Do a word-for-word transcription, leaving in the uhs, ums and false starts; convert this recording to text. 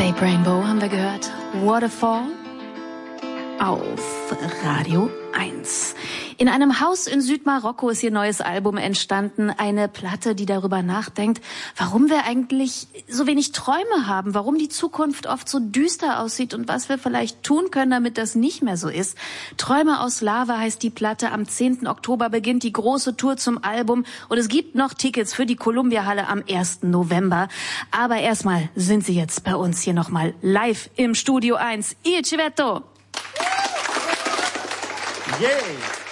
Cape Rainbow haben wir gehört. Waterfall auf Radio eins. In einem Haus in Südmarokko ist ihr neues Album entstanden. Eine Platte, die darüber nachdenkt, warum wir eigentlich so wenig Träume haben, warum die Zukunft oft so düster aussieht und was wir vielleicht tun können, damit das nicht mehr so ist. Träume aus Lava heißt die Platte. Am zehnten Oktober beginnt die große Tour zum Album und es gibt noch Tickets für die Columbia-Halle am ersten November. Aber erstmal sind sie jetzt bei uns hier nochmal live im Studio eins. Il Civetto! Yay!